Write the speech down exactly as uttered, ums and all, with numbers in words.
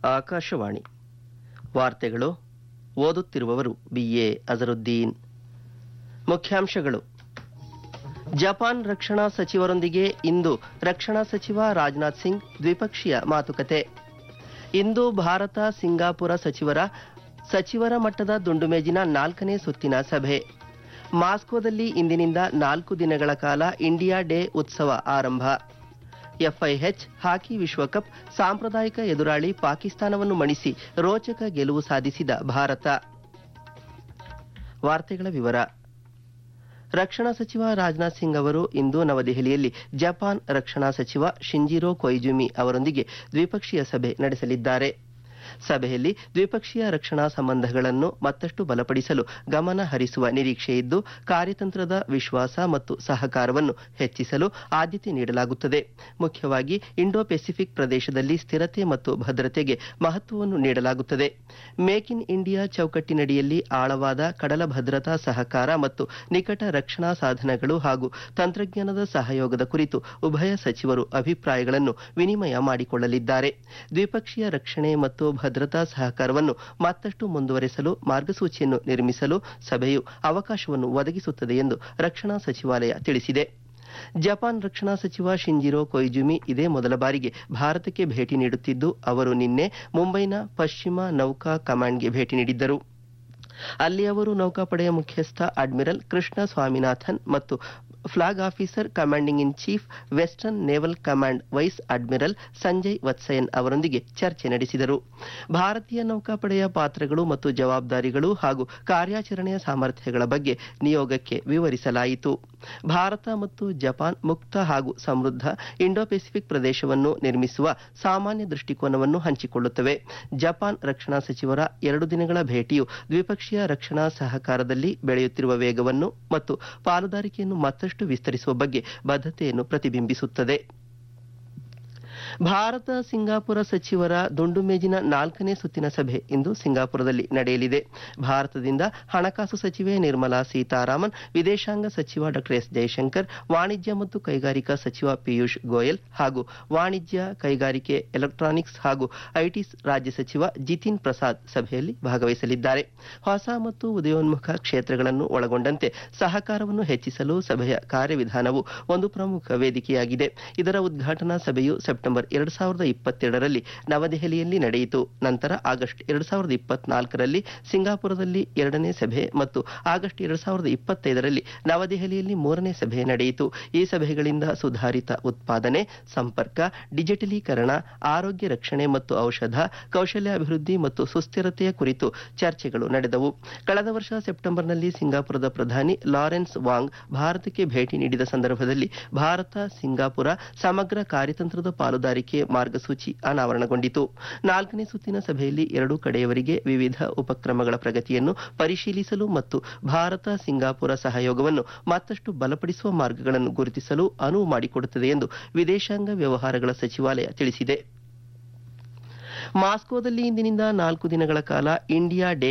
ಆಕಾಶವಾಣಿ ವಾರ್ತೆಗಳು ಓದುತ್ತಿರುವವರು ಬಿಎ ಅಜರುದ್ದೀನ್. ಮುಖ್ಯಾಂಶಗಳು: ಜಪಾನ್ ರಕ್ಷಣಾ ಸಚಿವರೊಂದಿಗೆ ಇಂದು ರಕ್ಷಣಾ ಸಚಿವ ರಾಜನಾಥ್ ಸಿಂಗ್ ದ್ವಿಪಕ್ಷೀಯ ಮಾತುಕತೆ. ಇಂದು ಭಾರತ ಸಿಂಗಾಪುರ ಸಚಿವರ ಸಚಿವರ ಮಟ್ಟದ ದುಂಡುಮೇಜಿನ ನಾಲ್ಕನೇ ಸುತ್ತಿನ ಸಭೆ. ಮಾಸ್ಕೋದಲ್ಲಿ ಇಂದಿನಿಂದ ನಾಲ್ಕು ದಿನಗಳ ಕಾಲ ಇಂಡಿಯಾ ಡೇ ಉತ್ಸವ ಆರಂಭ. ಎಫ್ಐಎಚ್ ಹಾಕಿ ವಿಶ್ವಕಪ್ ಸಾಂಪ್ರದಾಯಿಕ ಎದುರಾಳಿ ಪಾಕಿಸ್ತಾನವನ್ನು ಮಣಿಸಿ ರೋಚಕ ಗೆಲುವು ಸಾಧಿಸಿದ ಭಾರತ. ವಾರ್ತೆಗಳ ವಿವರ. ರಕ್ಷಣಾ ಸಚಿವ ರಾಜನಾಥ್ ಸಿಂಗ್ ಅವರು ಇಂದು ನವದೆಹಲಿಯಲ್ಲಿ ಜಪಾನ್ ರಕ್ಷಣಾ ಸಚಿವ ಶಿಂಜಿರೋ ಕೊಯ್ಜುಮಿ ಅವರೊಂದಿಗೆ ದ್ವಿಪಕ್ಷೀಯ ಸಭೆ ನಡೆಸಲಿದ್ದಾರೆ. ಸಭೆಯಲ್ಲಿ ದ್ವಿಪಕ್ಷೀಯ ರಕ್ಷಣಾ ಸಂಬಂಧಗಳನ್ನು ಮತ್ತಷ್ಟು ಬಲಪಡಿಸಲು ಗಮನ ಹರಿಸುವ ನಿರೀಕ್ಷೆಯಿದ್ದು, ಕಾರ್ಯತಂತ್ರದ ವಿಶ್ವಾಸ ಮತ್ತು ಸಹಕಾರವನ್ನು ಹೆಚ್ಚಿಸಲು ಆದ್ಯತೆ ನೀಡಲಾಗುತ್ತದೆ. ಮುಖ್ಯವಾಗಿ ಇಂಡೋ ಪೆಸಿಫಿಕ್ ಪ್ರದೇಶದಲ್ಲಿ ಸ್ಥಿರತೆ ಮತ್ತು ಭದ್ರತೆಗೆ ಮಹತ್ವವನ್ನು ನೀಡಲಾಗುತ್ತದೆ. ಮೇಕ್ ಇನ್ ಇಂಡಿಯಾ ಚೌಕಟ್ಟಿನಡಿಯಲ್ಲಿ ಆಳವಾದ ಕಡಲ ಭದ್ರತಾ ಸಹಕಾರ ಮತ್ತು ನಿಕಟ ರಕ್ಷಣಾ ಸಾಧನಗಳು ಹಾಗೂ ತಂತ್ರಜ್ಞಾನದ ಸಹಯೋಗದ ಕುರಿತು ಉಭಯ ಸಚಿವರು ಅಭಿಪ್ರಾಯಗಳನ್ನು ವಿನಿಮಯ ಮಾಡಿಕೊಳ್ಳಲಿದ್ದಾರೆ. ದ್ವಿಪಕ್ಷೀಯ ರಕ್ಷಣೆ ಮತ್ತು ಭದ್ರತಾ ಸಹಕಾರವನ್ನು ಮತ್ತಷ್ಟು ಮುಂದುವರೆಸಲು ಮಾರ್ಗಸೂಚಿಯನ್ನು ನಿರ್ಮಿಸಲು ಸಭೆಯು ಅವಕಾಶವನ್ನು ಒದಗಿಸುತ್ತದೆ ಎಂದು ರಕ್ಷಣಾ ಸಚಿವಾಲಯ ತಿಳಿಸಿದೆ. ಜಪಾನ್ ರಕ್ಷಣಾ ಸಚಿವ ಶಿಂಜಿರೋ ಕೊಯ್ಜುಮಿ ಇದೇ ಮೊದಲ ಬಾರಿಗೆ ಭಾರತಕ್ಕೆ ಭೇಟಿ ನೀಡುತ್ತಿದ್ದು, ಅವರು ನಿನ್ನೆ ಮುಂಬೈನ ಪಶ್ಚಿಮ ನೌಕಾ ಕಮಾಂಡ್ಗೆ ಭೇಟಿ ನೀಡಿದ್ದರು. ಅಲ್ಲಿ ಅವರು ನೌಕಾಪಡೆಯ ಮುಖ್ಯಸ್ಥ ಅಡ್ಮಿರಲ್ ಕೃಷ್ಣ ಸ್ವಾಮಿನಾಥನ್ ಮತ್ತು flag officer commanding in chief western naval command wise admiral Sanjay Vatsayan ಅವರೊಂದಿಗೆ ಚರ್ಚೆ ನಡೆಸಿದರು. ಭಾರತೀಯ ನೌಕಾಪಡೆಯ ಪಾತ್ರಗಳು ಮತ್ತು ಜವಾಬ್ದಾರಿಗಳು ಹಾಗೂ ಕಾರ್ಯಾಚರಣೆಯ ಸಾಮರ್ಥ್ಯಗಳ ಬಗ್ಗೆ ನಿಯೋಗಕ್ಕೆ ವಿವರಿಸಲಾಯಿತು. ಭಾರತ ಮತ್ತು ಜಪಾನ್ ಮುಕ್ತ ಹಾಗೂ ಸಮೃದ್ಧ ಇಂಡೋ ಪೆಸಿಫಿಕ್ ಪ್ರದೇಶವನ್ನು ನಿರ್ಮಿಸುವ ಸಾಮಾನ್ಯ ದೃಷ್ಟಿಕೋನವನ್ನು ಹಂಚಿಕೊಳ್ಳುತ್ತವೆ. ಜಪಾನ್ ರಕ್ಷಣಾ ಸಚಿವರ ಎರಡು ದಿನಗಳ ಭೇಟಿಯು ದ್ವಿಪಕ್ಷೀಯ ರಕ್ಷಣಾ ಸಹಕಾರದಲ್ಲಿ ಬೆಳೆಯುತ್ತಿರುವ ವೇಗವನ್ನು ಮತ್ತು ಪಾಲುದಾರಿಕೆಯನ್ನು ಮತ್ತಷ್ಟು ವಿಸ್ತರಿಸುವ ಬಗ್ಗೆ ಬದ್ಧತೆಯನ್ನು ಪ್ರತಿಬಿಂಬಿಸುತ್ತದೆ. ಭಾರತ ಸಿಂಗಾಪುರ ಸಚಿವರ ದುಂಡುಮೇಜಿನ ನಾಲ್ಕನೇ ಸುತ್ತಿನ ಸಭೆ ಇಂದು ಸಿಂಗಾಪುರದಲ್ಲಿ ನಡೆಯಲಿದೆ. ಭಾರತದಿಂದ ಹಣಕಾಸು ಸಚಿವೆ ನಿರ್ಮಲಾ ಸೀತಾರಾಮನ್, ವಿದೇಶಾಂಗ ಸಚಿವ ಡಾ ಎಸ್ ಜಯಶಂಕರ್, ವಾಣಿಜ್ಯ ಮತ್ತು ಕೈಗಾರಿಕಾ ಸಚಿವ ಪಿಯೂಷ್ ಗೋಯಲ್ ಹಾಗೂ ವಾಣಿಜ್ಯ, ಕೈಗಾರಿಕೆ, ಎಲೆಕ್ಟ್ರಾನಿಕ್ಸ್ ಹಾಗೂ ಐಟಿ ರಾಜ್ಯ ಸಚಿವ ಜಿತಿನ್ ಪ್ರಸಾದ್ ಸಭೆಯಲ್ಲಿ ಭಾಗವಹಿಸಲಿದ್ದಾರೆ. ಹೊಸ ಮತ್ತು ಉದಯೋನ್ಮುಖ ಕ್ಷೇತ್ರಗಳನ್ನು ಒಳಗೊಂಡಂತೆ ಸಹಕಾರವನ್ನು ಹೆಚ್ಚಿಸಲು ಸಭೆಯ ಕಾರ್ಯವಿಧಾನವು ಒಂದು ಪ್ರಮುಖ ವೇದಿಕೆಯಾಗಿದೆ. ಇದರ ಉದ್ಘಾಟನಾ ಸಭೆಯು ಸೆಪ್ಟೆಂಬರ್ ಎರಡು ಸಾವಿರದ ಇಪ್ಪತ್ತೆರಡರಲ್ಲಿ ನವದೆಹಲಿಯಲ್ಲಿ ನಡೆಯಿತು. ನಂತರ ಆಗಸ್ಟ್ ಎರಡು ಸಾವಿರದ ಇಪ್ಪತ್ನಾಲ್ಕರಲ್ಲಿ ಸಿಂಗಾಪುರದಲ್ಲಿ ಎರಡನೇ ಸಭೆ ಮತ್ತು ಆಗಸ್ಟ್ ಎರಡು ಸಾವಿರದ ಇಪ್ಪತ್ತೈದರಲ್ಲಿ ನವದೆಹಲಿಯಲ್ಲಿ ಮೂರನೇ ಸಭೆ ನಡೆಯಿತು. ಈ ಸಭೆಗಳಿಂದ ಸುಧಾರಿತ ಉತ್ಪಾದನೆ, ಸಂಪರ್ಕ, ಡಿಜಿಟಲೀಕರಣ, ಆರೋಗ್ಯ ರಕ್ಷಣೆ ಮತ್ತು ಔಷಧ, ಕೌಶಲ್ಯಾಭಿವೃದ್ಧಿ ಮತ್ತು ಸುಸ್ಥಿರತೆಯ ಕುರಿತು ಚರ್ಚೆಗಳು ನಡೆದವು. ಕಳೆದ ವರ್ಷ ಸೆಪ್ಟೆಂಬರ್ನಲ್ಲಿ ಸಿಂಗಾಪುರದ ಪ್ರಧಾನಿ ಲಾರೆನ್ಸ್ ವಾಂಗ್ ಭಾರತಕ್ಕೆ ಭೇಟಿ ನೀಡಿದ ಸಂದರ್ಭದಲ್ಲಿ ಭಾರತ ಸಿಂಗಾಪುರ ಸಮಗ್ರ ಕಾರ್ಯತಂತ್ರದ ಪಾಲುದಾರಿಕೆ ಮಾರ್ಗಸೂಚಿ ಅನಾವರಣಗೊಂಡಿತು. ನಾಲ್ಕನೇ ಸುತ್ತಿನ ಸಭೆಯಲ್ಲಿ ಎರಡೂ ಕಡೆಯವರಿಗೆ ವಿವಿಧ ಉಪಕ್ರಮಗಳ ಪ್ರಗತಿಯನ್ನು ಪರಿಶೀಲಿಸಲು ಮತ್ತು ಭಾರತ ಸಿಂಗಾಪುರ ಸಹಯೋಗವನ್ನು ಮತ್ತಷ್ಟು ಬಲಪಡಿಸುವ ಮಾರ್ಗಗಳನ್ನು ಗುರುತಿಸಲು ಅನುವು ಮಾಡಿಕೊಡುತ್ತದೆ ಎಂದು ವಿದೇಶಾಂಗ ವ್ಯವಹಾರಗಳ ಸಚಿವಾಲಯ ತಿಳಿಸಿದೆ. ಮಾಸ್ಕೋದಲ್ಲಿ ಇಂದಿನಿಂದ ನಾಲ್ಕು ದಿನಗಳ ಕಾಲ ಇಂಡಿಯಾ ಡೇ